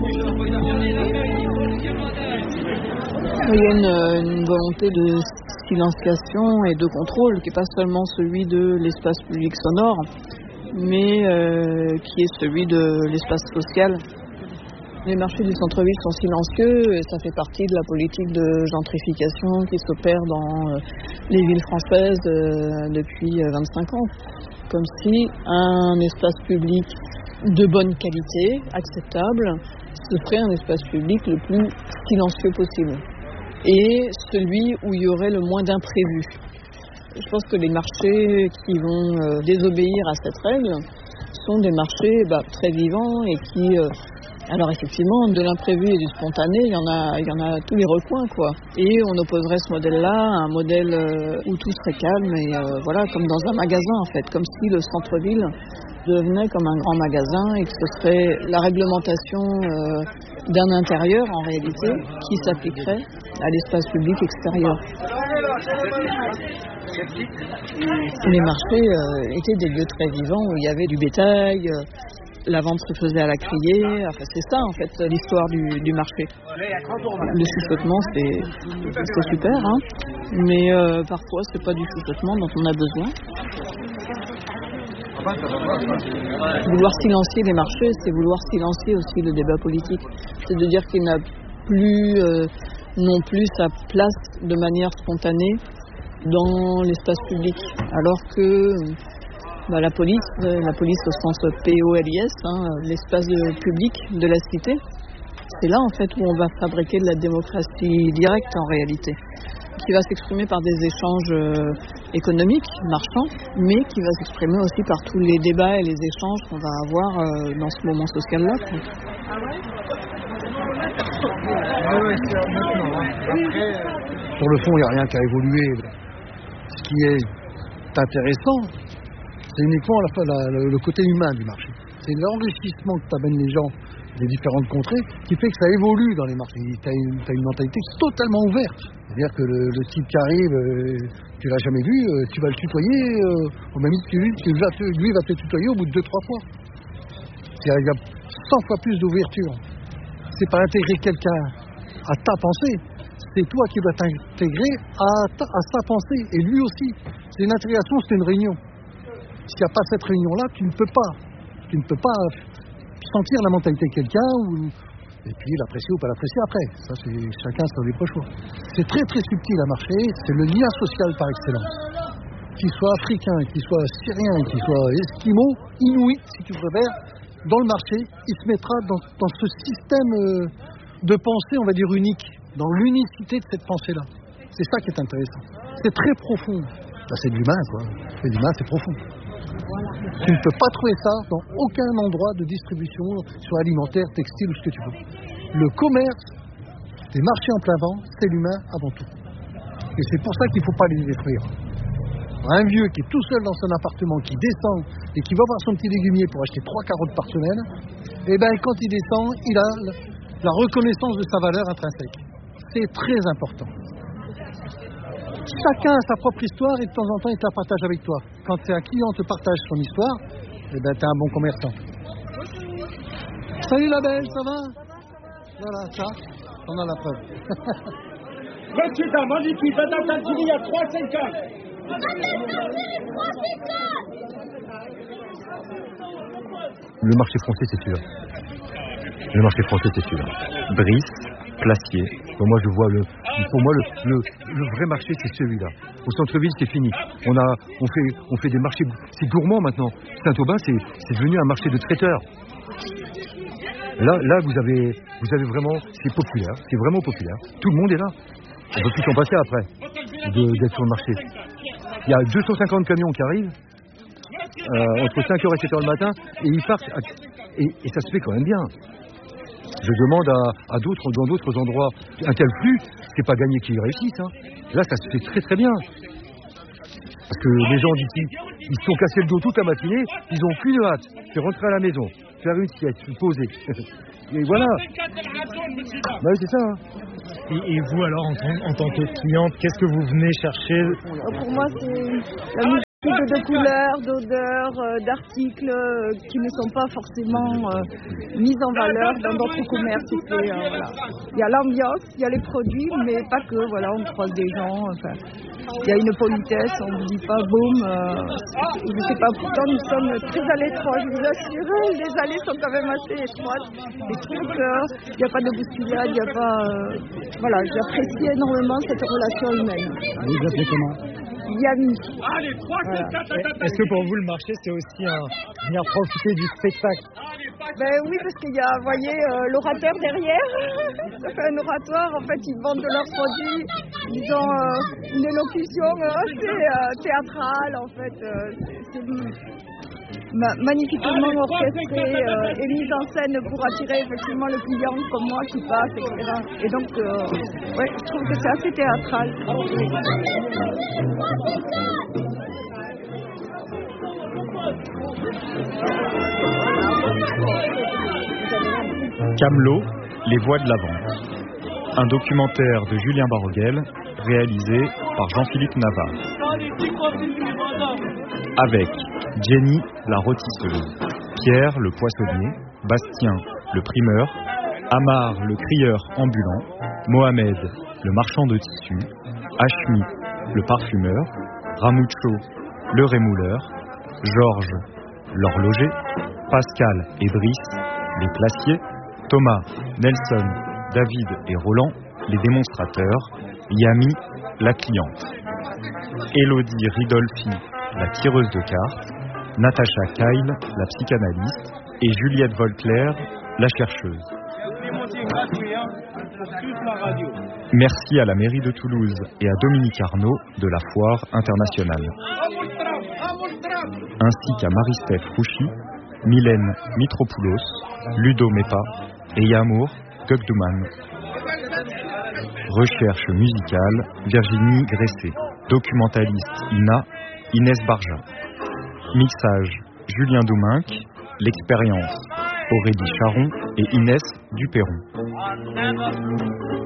Il y a une volonté de silenciation et de contrôle qui n'est pas seulement celui de l'espace public sonore, mais qui est celui de l'espace social. Les marchés du centre-ville sont silencieux et ça fait partie de la politique de gentrification qui s'opère dans les villes françaises depuis 25 ans. Comme si un espace public de bonne qualité, acceptable, ce serait un espace public le plus silencieux possible. Et celui où il y aurait le moins d'imprévus. Je pense que les marchés qui vont désobéir à cette règle sont des marchés très vivants et qui... alors effectivement, de l'imprévu et du spontané, il y en a à tous les recoins, quoi. Et on opposerait ce modèle-là à un modèle où tout serait calme et comme dans un magasin en fait, comme si le centre-ville devenait comme un grand magasin et que ce serait la réglementation d'un intérieur en réalité qui s'appliquerait à l'espace public extérieur. Les marchés étaient des lieux très vivants où il y avait du bétail. La vente se faisait à la criée, c'est ça en fait l'histoire du marché. Le chuchotement c'est super, mais parfois c'est pas du chuchotement dont on a besoin. Vouloir silencier les marchés, c'est vouloir silencier aussi le débat politique. C'est de dire qu'il n'a plus non plus sa place de manière spontanée dans l'espace public, alors que la police au sens POLIS, l'espace public de la cité, c'est là en fait où on va fabriquer de la démocratie directe en réalité, qui va s'exprimer par des échanges économiques, marchands, mais qui va s'exprimer aussi par tous les débats et les échanges qu'on va avoir dans ce moment social-là. Sur le fond, il n'y a rien qu'à évoluer. Ce qui est intéressant, c'est uniquement le côté humain du marché. C'est l'enrichissement que t'amènent les gens des différentes contrées qui fait que ça évolue dans les marchés. T'as une mentalité totalement ouverte. C'est-à-dire que le type qui arrive, tu l'as jamais vu, tu vas le tutoyer, au même titre que lui va te tutoyer au bout de 2-3 fois. Il y a 100 fois plus d'ouverture. C'est pas intégrer quelqu'un à ta pensée, c'est toi qui dois t'intégrer à sa pensée, et lui aussi. C'est une intégration, c'est une réunion. S'il n'y a pas cette réunion-là, tu ne peux pas sentir la mentalité de quelqu'un et puis l'apprécier ou pas l'apprécier après. Ça, c'est chacun son libre choix. C'est très très subtil à marcher, c'est le lien social par excellence. Qu'il soit africain, qu'il soit syrien, qu'il soit esquimau, inuit si tu préfères, dans le marché, il se mettra dans ce système de pensée, on va dire unique, dans l'unicité de cette pensée-là. C'est ça qui est intéressant. C'est très profond. C'est de l'humain, quoi. C'est de l'humain, c'est profond. Tu ne peux pas trouver ça dans aucun endroit de distribution, soit alimentaire, textile ou ce que tu veux. Le commerce, les marchés en plein vent, c'est l'humain avant tout. Et c'est pour ça qu'il ne faut pas les détruire. Un vieux qui est tout seul dans son appartement, qui descend et qui va voir son petit légumier pour acheter 3 carottes par semaine, quand il descend, il a la reconnaissance de sa valeur intrinsèque. C'est très important. Chacun a sa propre histoire et de temps en temps il te la partage avec toi. Quand un client te partage son histoire, t'es un bon commerçant. Salut la belle, ça va? Voilà, ça, on a la preuve. Monsieur, magnifique, madame Tantini, il y a 3,50. Le marché français, c'est sûr. Le marché français, c'est sûr. Brice, Placier. Pour moi, le vrai marché, c'est celui-là. Au centre-ville, c'est fini. On fait des marchés. C'est gourmand maintenant. Saint-Aubin, c'est devenu un marché de traiteurs. Là, vous avez vraiment. C'est populaire. C'est vraiment populaire. Tout le monde est là. On peut plus s'en passer après d'être sur le marché. Il y a 250 camions qui arrivent entre 5h et 7h le matin et ils partent. Et ça se fait quand même bien. Je demande à d'autres, dans d'autres endroits, un tel flux, c'est pas gagné qu'ils réussissent. Là, ça se fait très très bien. Parce que les gens d'ici, ils se sont cassés le dos toute la matinée, ils ont qu'une hâte, c'est rentrer à la maison, faire une sieste, se poser. Et voilà. Bah oui, c'est ça. Et vous alors, en tant que cliente, qu'est-ce que vous venez chercher? Pour moi, c'est la musique. de couleurs, d'odeurs, d'articles qui ne sont pas forcément mis en valeur dans d'autres commerces. Voilà. Il y a l'ambiance, il y a les produits, mais pas que. Voilà, on croise des gens. Enfin, il y a une politesse, on ne vous dit pas boum. Je ne sais pas, pourtant nous sommes très à l'étroit, je vous assure. Les allées sont quand même assez étroites. Les trucs, il n'y a pas de bousculade, il n'y a pas. Voilà, j'apprécie énormément cette relation humaine. Vous vous appelez comment? Yami. Voilà. Est-ce que pour vous le marché c'est aussi venir profiter du spectacle? Ben oui, parce qu'il y a, vous voyez, l'orateur derrière. Ça fait un oratoire, en fait ils vendent leurs produits, ils ont une élocution assez théâtrale en fait. C'est magnifiquement orchestré et mise en scène pour attirer effectivement le client comme moi qui passe, etc. Et donc, ouais, je trouve que c'est assez théâtral. Camelot, les voix de la vente. Un documentaire de Julien Baroguel, réalisé par Jean-Philippe Navarre. Avec Jenny, la rôtisseuse, Pierre, le poissonnier, Bastien, le primeur, Amar, le crieur ambulant, Mohamed, le marchand de tissus, Hashmi, le parfumeur, Ramucho, le rémouleur, Georges, l'horloger, Pascal et Brice, les placiers, Thomas, Nelson, David et Roland, les démonstrateurs, Yami, la cliente, Élodie Ridolfi, la tireuse de cartes, Natacha Kyle, la psychanalyste, et Juliette Volclair, la chercheuse. Merci à la mairie de Toulouse et à Dominique Arnaud de la Foire internationale. Ainsi qu'à Marie-Steph Rouchy, Mylène Mitropoulos, Ludo Mepa et Yamour Gökduman. Recherche musicale, Virginie Gressé. Documentaliste Ina, Inès Barja. Mixage, Julien Douminc. L'expérience, Aurélie Charon et Inès Duperron.